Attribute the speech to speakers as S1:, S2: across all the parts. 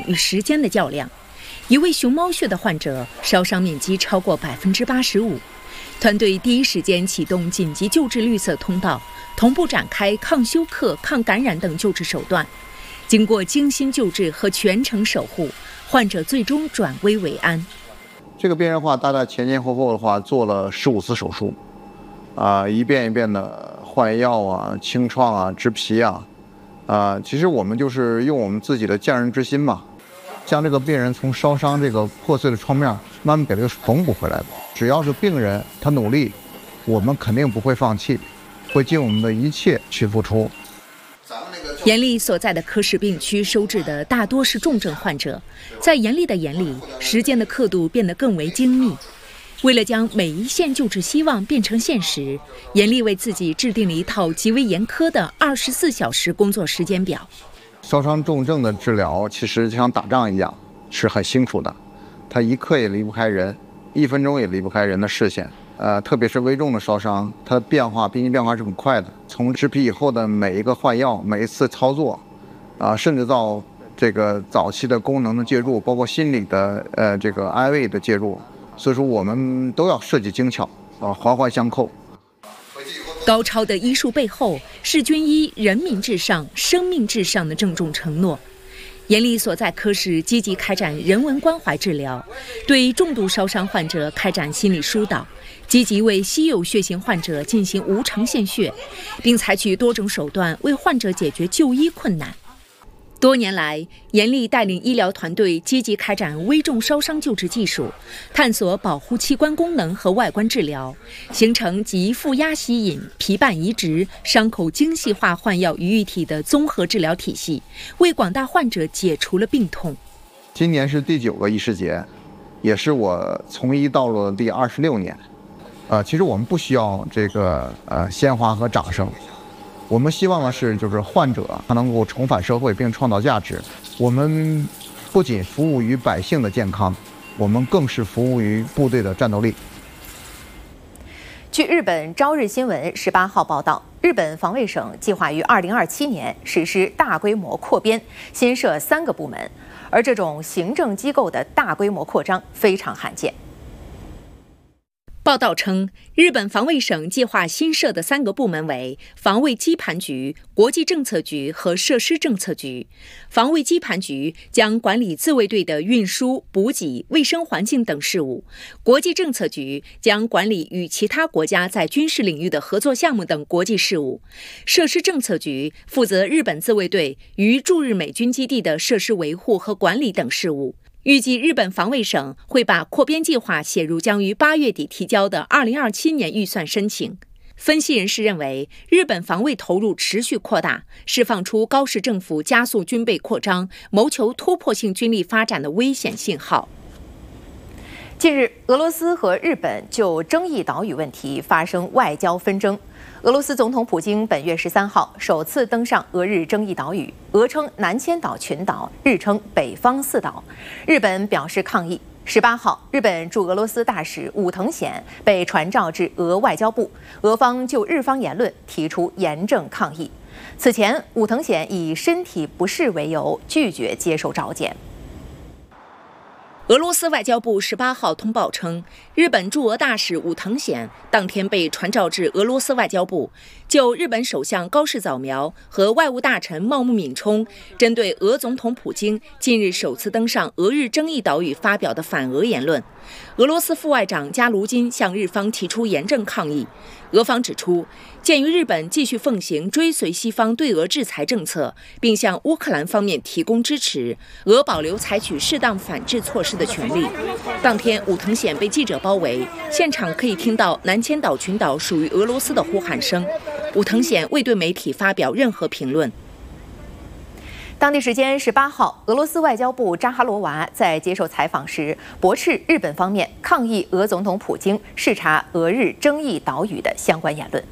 S1: 与时间的较量。一位熊猫血的患者烧伤面积超过85%，团队第一时间启动紧急救治绿色通道，同步展开抗休克、抗感染等救治手段。经过精心救治和全程守护，患者最终转危为安。
S2: 这个病人大概前后做了15次手术，一遍一遍的换药啊、清创啊、植皮啊，其实我们就是用我们自己的匠人之心嘛，将这个病人从烧伤这个破碎的创面慢慢给它缝补回来的。只要是病人他努力，我们肯定不会放弃，会尽我们的一切去付出。
S1: 严厉所在的科室病区收治的大多是重症患者，在严厉的眼里，时间的刻度变得更为精密。为了将每一线救治希望变成现实，严厉为自己制定了一套极为严苛的24小时工作时间表。
S2: 烧伤重症的治疗其实就像打仗一样，是很辛苦的，它一刻也离不开人，1分钟也离不开人的视线。特别是危重的烧伤，它的病情变化是很快的。从植皮以后的每一个换药、每一次操作，甚至到这个早期的功能的介入，包括心理的这个安慰的介入，所以说我们都要设计精巧，环环相扣。
S1: 高超的医术背后是军医人民至上、生命至上的郑重承诺。严厉所在科室积极开展人文关怀治疗，对重度烧伤患者开展心理疏导，积极为稀有血型患者进行无偿献血，并采取多种手段为患者解决就医困难。多年来，严厉带领医疗团队积极开展危重烧伤救治技术，探索保护器官功能和外观治疗，形成集负压吸引、皮瓣移植、伤口精细化换药于一体的综合治疗体系，为广大患者解除了病痛。
S2: 今年是第9个医师节，也是我从医道路的第26年。其实我们不需要这个鲜花和掌声。我们希望的是，就是患者他能够重返社会并创造价值。我们不仅服务于百姓的健康，我们更是服务于部队的战斗力。
S3: 据日本朝日新闻18号报道，日本防卫省计划于2027年实施大规模扩编，新设3个部门，而这种行政机构的大规模扩张非常罕见。
S1: 报道称，日本防卫省计划新设的3个部门为防卫基盘局、国际政策局和设施政策局。防卫基盘局将管理自卫队的运输、补给、卫生环境等事务；国际政策局将管理与其他国家在军事领域的合作项目等国际事务；设施政策局负责日本自卫队与驻日美军基地的设施维护和管理等事务。预计日本防卫省会把扩编计划写入将于8月底提交的2027年预算申请。分析人士认为，日本防卫投入持续扩大，释放出高市政府加速军备扩张、谋求突破性军力发展的危险信号。
S3: 近日，俄罗斯和日本就争议岛屿问题发生外交纷争。俄罗斯总统普京本月13号首次登上俄日争议岛屿，俄称南千岛群岛，日称北方四岛。日本表示抗议。18号，日本驻俄罗斯大使武藤显被传召至俄外交部，俄方就日方言论提出严正抗议。此前，武藤显以身体不适为由拒绝接受召见。
S1: 俄罗斯外交部18号通报称，日本驻俄大使武藤显当天被传召至俄罗斯外交部，就日本首相高市早苗和外务大臣茂木敏充针对俄总统普京近日首次登上俄日争议岛屿发表的反俄言论。俄罗斯副外长加卢金向日方提出严正抗议。俄方指出，鉴于日本继续奉行追随西方对俄制裁政策，并向乌克兰方面提供支持，俄保留采取适当反制措施的权利。当天，武藤显被记者包围，现场可以听到南千岛群岛属于俄罗斯的呼喊声。武藤显未对媒体发表任何评论。
S3: 当地时间18号，俄罗斯外交部扎哈罗娃在接受采访时驳斥日本方面抗议俄总统普京视察俄日争议岛屿的相关言论。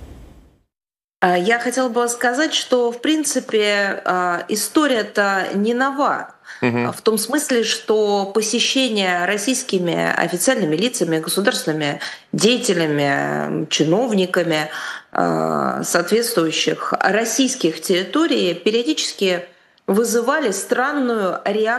S4: Я хотела бы сказать, что, в принципе, история-то не нова. В том смысле, что посещение российскими официальными лицами, государственными деятелями, чиновниками соответствующих российских территорий периодически вызывали странную реакцию.